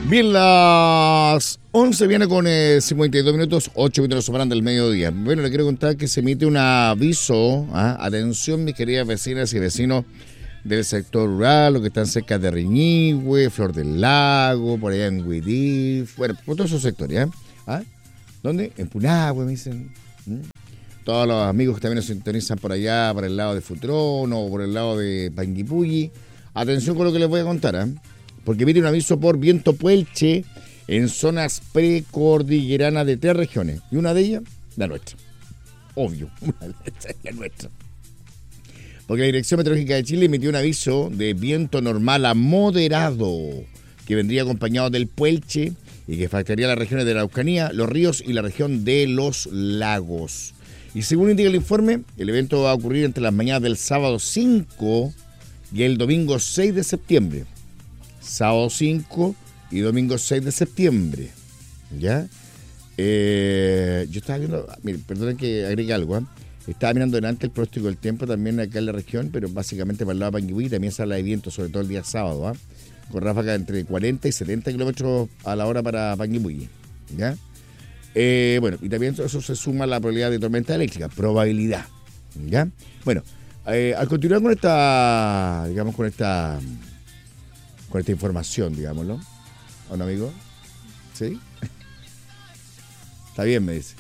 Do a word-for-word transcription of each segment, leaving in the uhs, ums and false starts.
Bien, las once viene con eh, cincuenta y dos minutos, ocho minutos superando el mediodía. Bueno, le quiero contar que se emite un aviso. ¿ah? Atención, mis queridas vecinas y vecinos del sector rural, los que están cerca de Reñigüe, Flor del Lago, por allá en Huidif, bueno, por todos esos sectores. ¿eh? ¿Ah? ¿Dónde? En Punahue, me dicen. ¿Mm? Todos los amigos que también nos sintonizan por allá, por el lado de Futrón o por el lado de Panguipulli. Atención con lo que les voy a contar, ¿eh? Porque emite un aviso por viento puelche en zonas precordilleranas de tres regiones. Y una de ellas, la nuestra. Obvio, una de ellas es la nuestra. Porque la Dirección Meteorológica de Chile emitió un aviso de viento normal a moderado, que vendría acompañado del puelche y que afectaría las regiones de la Araucanía, los ríos y la región de los lagos. Y según indica el informe, el evento va a ocurrir entre las mañanas del sábado cinco y el domingo seis de septiembre. Sábado cinco y domingo seis de septiembre. ¿Ya? Eh, yo estaba viendo, mire, perdonen que agregue algo, ¿eh? Estaba mirando delante el pronóstico del tiempo también acá en la región, pero básicamente para el lado de Panguipulli también se habla de viento, sobre todo el día sábado, ¿eh? Con ráfagas entre cuarenta y setenta kilómetros a la hora para Panguipulli. ¿Ya? Eh, bueno, y también eso se suma a la probabilidad de tormenta eléctrica, probabilidad. ¿Ya? Bueno, eh, al continuar con esta, digamos, con esta... con esta información, digámoslo. ¿O no, amigo? ¿Sí? Está bien, me dice.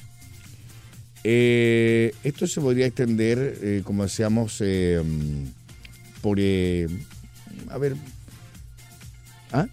Eh, esto se podría extender, eh, como decíamos, eh, por... Eh, a ver... ¿Ah?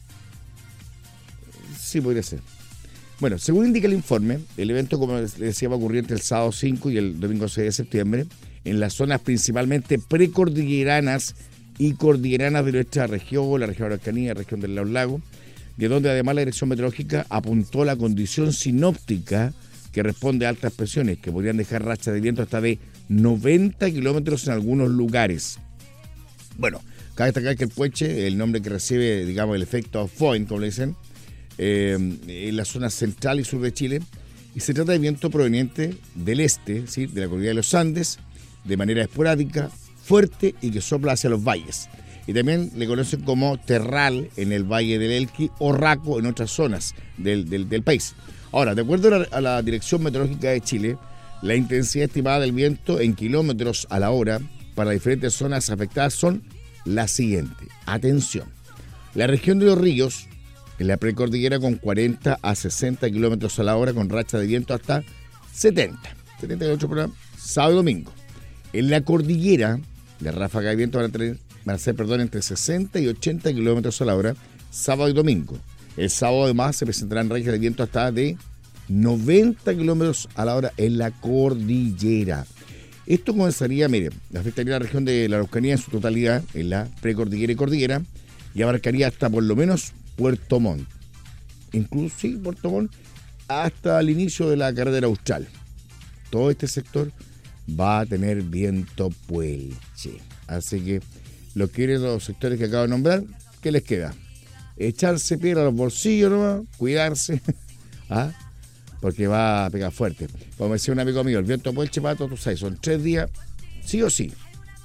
Sí, podría ser. Bueno, según indica el informe, el evento, como les decía, va a ocurrir entre el sábado cinco y el domingo seis de septiembre, en las zonas principalmente precordilleranas y cordilleranas de nuestra región, la región de la Araucanía, la región de los lagos, de donde además la Dirección Meteorológica apuntó la condición sinóptica que responde a altas presiones, que podrían dejar rachas de viento hasta de noventa kilómetros en algunos lugares. Bueno, cabe destacar que el puelche, el nombre que recibe, digamos, el efecto Foehn, como le dicen, eh, en la zona central y sur de Chile, y se trata de viento proveniente del este, ¿sí? De la cordillera de los Andes, de manera esporádica, fuerte y que sopla hacia los valles. Y también le conocen como terral en el Valle del Elqui o raco en otras zonas del, del, del país. Ahora, de acuerdo a la, a la Dirección Meteorológica de Chile, la intensidad estimada del viento en kilómetros a la hora para diferentes zonas afectadas son las siguientes. Atención. La región de los ríos, en la precordillera con cuarenta a sesenta kilómetros a la hora con racha de viento hasta setenta. setenta y ocho por hora, sábado y domingo. En la cordillera, las ráfagas de viento van a, tener, van a ser perdón, entre sesenta y ochenta kilómetros a la hora, sábado y domingo. El sábado además se presentarán rachas de viento hasta de noventa kilómetros a la hora en la cordillera. Esto comenzaría, miren, afectaría la región de la Araucanía en su totalidad, en la precordillera y cordillera, y abarcaría hasta por lo menos Puerto Montt. Incluso, sí, Puerto Montt, hasta el inicio de la carretera austral. Todo este sector va a tener viento puelche. Así que los que quieren los sectores que acabo de nombrar, ¿qué les queda? Echarse piedra a los bolsillos nomás, cuidarse, ¿ah? Porque va a pegar fuerte. Como decía un amigo mío, el viento puelche, pato, tú sabes, son tres días, sí o sí.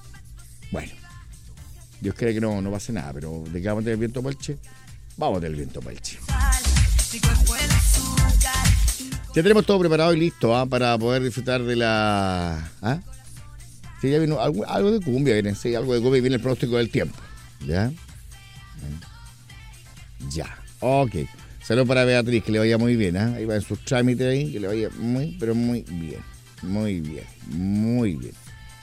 Bueno, Dios quiere que no, no pase nada, pero de que vamos a tener viento puelche, vamos a tener viento puelche. Ya tenemos todo preparado y listo, ¿ah? Para poder disfrutar de la... ¿Ah? Sí, ya vino algo, algo de cumbia, viene, sí, algo de cumbia y viene el pronóstico del tiempo. ¿Ya? Ya, ok. Saludos para Beatriz, que le vaya muy bien, ¿ah? Ahí va en sus trámites ahí, que le vaya muy, pero muy bien. Muy bien, muy bien.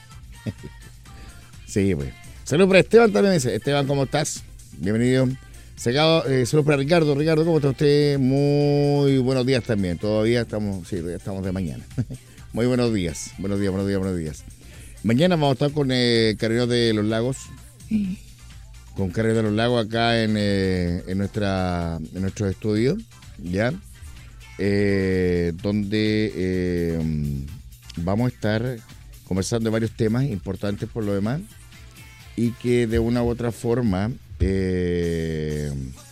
Sí, pues. Saludos para Esteban también, dice. Esteban, ¿cómo estás? Bienvenido. Saludos eh, para Ricardo. Ricardo, ¿cómo está usted? Muy buenos días también. Todavía estamos, sí, todavía estamos de mañana. Muy buenos días. Buenos días, buenos días, buenos días. Mañana vamos a estar con eh, Carreros de los Lagos. Con Carreros de los Lagos acá en, eh, en, nuestra, en nuestro estudio. ¿Ya? Eh, donde eh, vamos a estar conversando de varios temas importantes por lo demás. Y que de una u otra forma... Eh,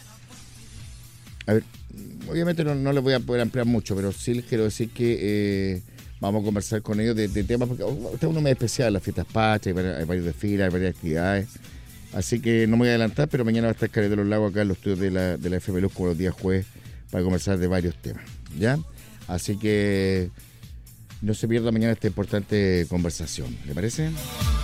a ver, obviamente no, no les voy a poder ampliar mucho, pero sí les quiero decir que eh, vamos a conversar con ellos de, de temas, porque este es uno muy especial, las fiestas patrias, hay varios, hay varios desfiles, hay varias actividades, Así que no me voy a adelantar, pero mañana va a estar Caleta de los Lagos acá en los estudios de la, de la F P Luz como los días jueves para conversar de varios temas, ¿ya? Así que no se pierda mañana esta importante conversación, ¿le parece?